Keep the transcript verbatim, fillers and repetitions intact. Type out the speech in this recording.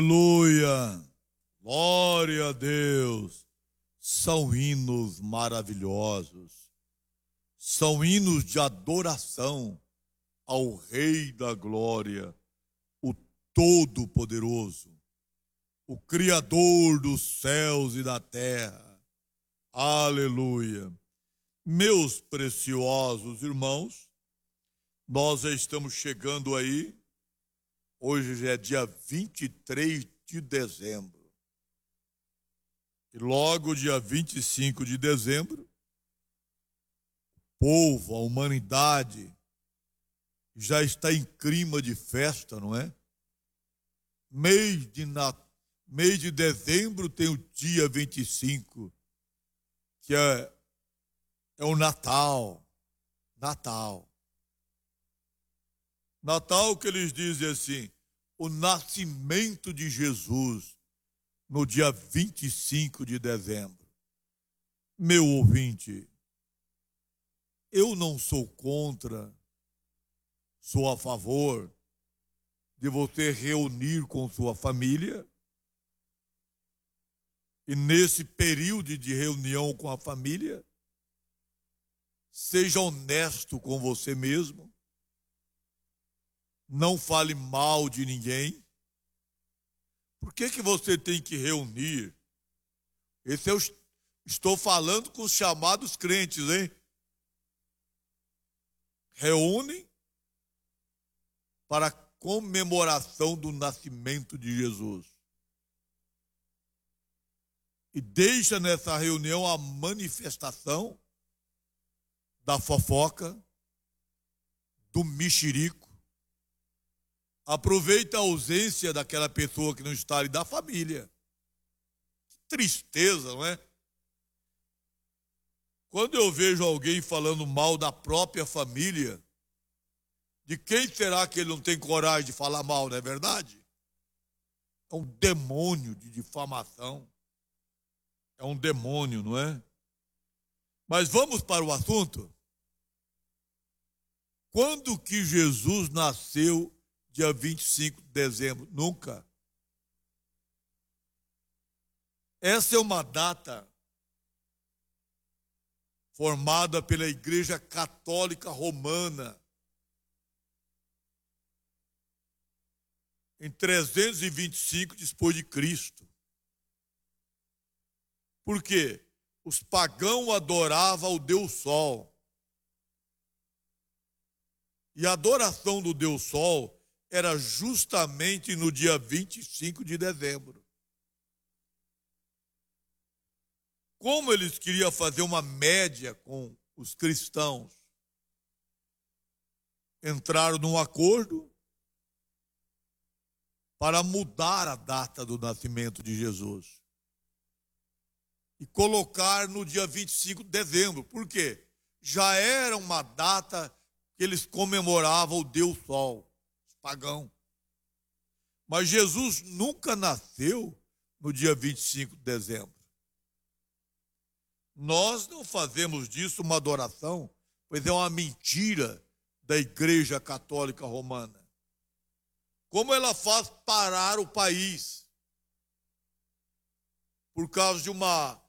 Aleluia! Glória a Deus! São hinos maravilhosos, são hinos de adoração ao Rei da Glória, o Todo-Poderoso, o Criador dos céus e da terra. Aleluia! Meus preciosos irmãos, nós já estamos chegando aí, hoje já é dia vinte e três de dezembro. E logo dia vinte e cinco de dezembro, o povo, a humanidade, já está em clima de festa, não é? Mês de, na... Mês de dezembro tem o dia vinte e cinco, que é, é o Natal. Natal. Natal que eles dizem assim, o nascimento de Jesus, no dia vinte e cinco de dezembro. Meu ouvinte, eu não sou contra, sou a favor de você reunir com sua família e nesse período de reunião com a família, seja honesto com você mesmo, não fale mal de ninguém. Por que que você tem que reunir? Esse eu estou falando com os chamados crentes, hein? Reúnem para a comemoração do nascimento de Jesus. E deixa nessa reunião a manifestação da fofoca, do mexerico. Aproveita a ausência daquela pessoa que não está ali, da família. Que tristeza, não é? Quando eu vejo alguém falando mal da própria família, de quem será que ele não tem coragem de falar mal, não é verdade? É um demônio de difamação. É um demônio, não é? Mas vamos para o assunto. Quando que Jesus nasceu? Dia vinte e cinco de dezembro, nunca. Essa é uma data formada pela Igreja Católica Romana em trezentos e vinte e cinco depois de Cristo. Por quê? Os pagãos adoravam o Deus Sol. E a adoração do Deus Sol era justamente no dia vinte e cinco de dezembro. Como eles queriam fazer uma média com os cristãos, entraram num acordo para mudar a data do nascimento de Jesus e colocar no dia vinte e cinco de dezembro. Por quê? Já era uma data que eles comemoravam o Deus Sol. Pagão. Mas Jesus nunca nasceu no dia vinte e cinco de dezembro. Nós não fazemos disso uma adoração, pois é uma mentira da Igreja Católica Romana. Como ela faz parar o país por causa de uma